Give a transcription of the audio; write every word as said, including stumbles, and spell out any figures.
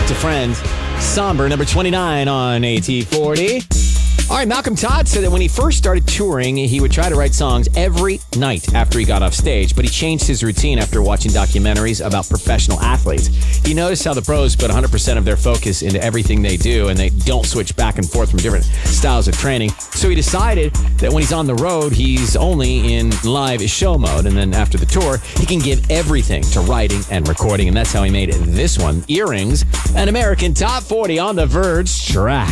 back to Friends. Somber, number twenty-nine on A T forty. All right, Malcolm Todd said that when he first started touring, he would try to write songs every night after he got off stage, but he changed his routine after watching documentaries about professional athletes. He noticed how the pros put one hundred percent of their focus into everything they do, and they don't switch back and forth from different styles of training. So he decided that when he's on the road, he's only in live show mode, and then after the tour, he can give everything to writing and recording, and that's how he made this one, Earrings, an American Top forty on the Verge track.